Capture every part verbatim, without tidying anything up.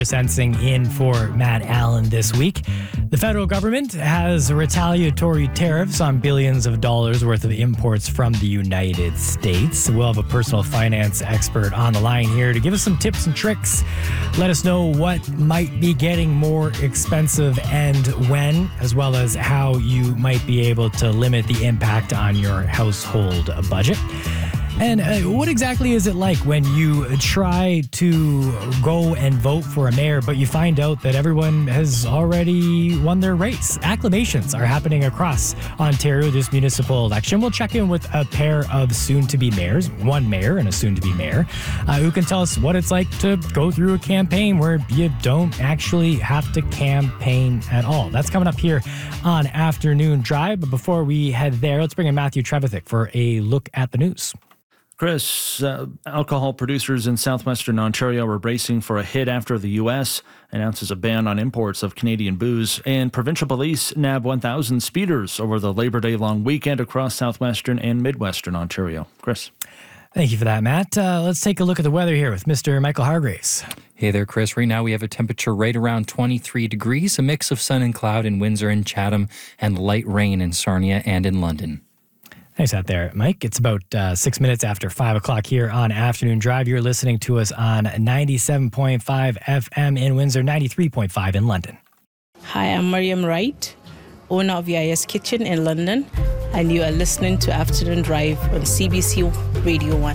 Sensing in for Matt Allen this week. The federal government has retaliatory tariffs on billions of dollars worth of imports from the United States. We'll have a personal finance expert on the line here to give us some tips and tricks. Let us know what might be getting more expensive and when, as well as how you might be able to limit the impact on your household budget. And uh, what exactly is it like when you try to go and vote for a mayor, but you find out that everyone has already won their race? Acclamations are happening across Ontario this municipal election. We'll check in with a pair of soon-to-be mayors, one mayor and a soon-to-be mayor, uh, who can tell us what it's like to go through a campaign where you don't actually have to campaign at all. That's coming up here on Afternoon Drive. But before we head there, let's bring in Matthew Trevithick for a look at the news. Chris, uh, alcohol producers in southwestern Ontario are bracing for a hit after the U S announces a ban on imports of Canadian booze, and provincial police nab one thousand speeders over the Labor Day long weekend across southwestern and midwestern Ontario. Chris. Thank you for that, Matt. Uh, let's take a look at the weather here with Mister Michael Hargraves. Hey there, Chris. Right now we have a temperature right around twenty-three degrees, a mix of sun and cloud in Windsor and Chatham, and light rain in Sarnia and in London. Nice out there, Mike. It's about uh, six minutes after five o'clock here on Afternoon Drive. You're listening to us on ninety-seven point five F M in Windsor, ninety-three point five in London. Hi, I'm Mariam Wright, owner of V I S Kitchen in London, and you are listening to Afternoon Drive on C B C Radio one.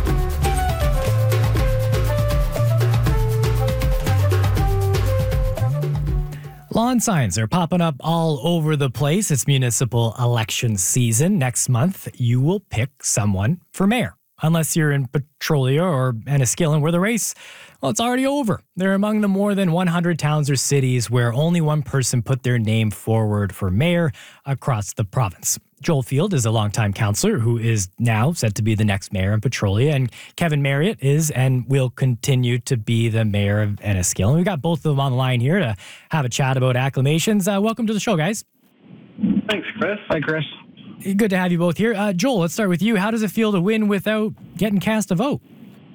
Lawn signs are popping up all over the place. It's municipal election season. Next month, you will pick someone for mayor. Unless you're in Petrolia or Enniskillen, where the race, well, it's already over. They're among the more than one hundred towns or cities where only one person put their name forward for mayor across the province. Joel Field is a longtime councillor who is now set to be the next mayor in Petrolia, and Kevin Marriott is and will continue to be the mayor of Enniskillen. We've got both of them on the line here to have a chat about acclamations. Uh, welcome to the show, guys. Thanks, Chris. Hi, Chris. Good to have you both here. Uh, Joel, let's start with you. How does it feel to win without getting cast a vote?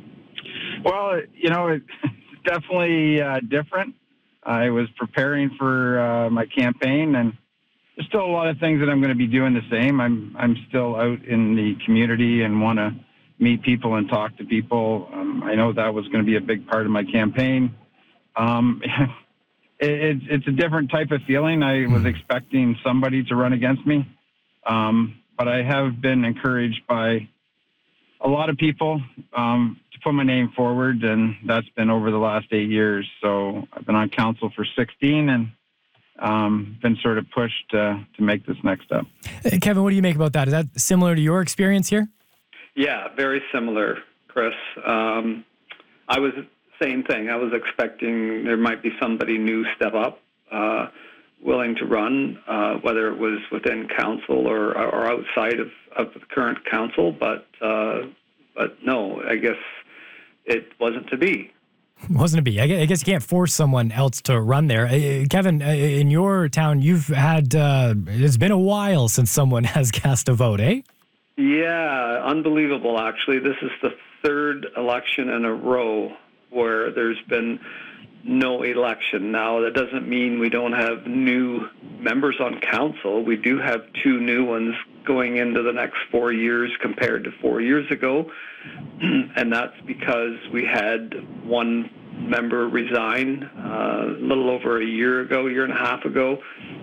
Well, you know, it's definitely uh, different. I was preparing for uh, my campaign, and there's still a lot of things that I'm going to be doing the same. I'm I'm still out in the community and want to meet people and talk to people. Um, I know that was going to be a big part of my campaign. Um, it, it's it's a different type of feeling. I was expecting somebody to run against me, um, but I have been encouraged by a lot of people um, to put my name forward, and that's been over the last eight years. So I've been on council for sixteen, and Um, been sort of pushed uh, to make this next step. Hey, Kevin, what do you make about that? Is that similar to your experience here? Yeah, very similar, Chris. Um, I was same thing. I was expecting there might be somebody new step up, uh, willing to run, uh, whether it was within council or, or outside of, of the current council. But uh, but no, I guess it wasn't to be. Wasn't to be. I guess you can't force someone else to run there. Uh, Kevin, uh, in your town, you've had, uh, it's been a while since someone has cast a vote, eh? Yeah, unbelievable, actually. This is the third election in a row where there's been no election. Now, that doesn't mean we don't have new members on council. We do have two new ones going into the next four years compared to four years ago. And that's because we had one member resign uh, a little over a year ago, year and a half ago.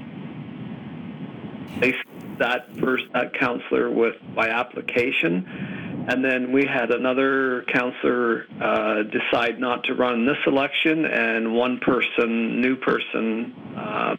They that first that councillor with by application, and then we had another councillor uh, decide not to run this election, and one person, new person. Uh,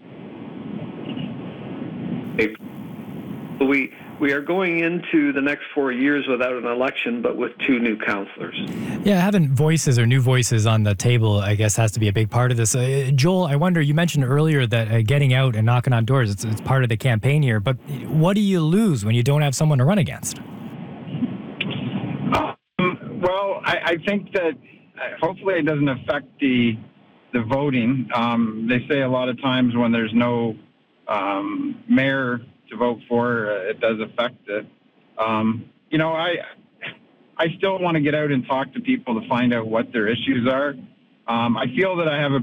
we. We are going into the next four years without an election, but with two new councillors. Yeah, having voices or new voices on the table, I guess, has to be a big part of this. Uh, Joel, I wonder, you mentioned earlier that uh, getting out and knocking on doors, it's, it's part of the campaign here, but what do you lose when you don't have someone to run against? Um, well, I, I think that uh, hopefully it doesn't affect the the voting. Um, they say a lot of times when there's no um, mayor to vote for, uh, it does affect it. Um, you know, I I still want to get out and talk to people to find out what their issues are. Um, I feel that I have a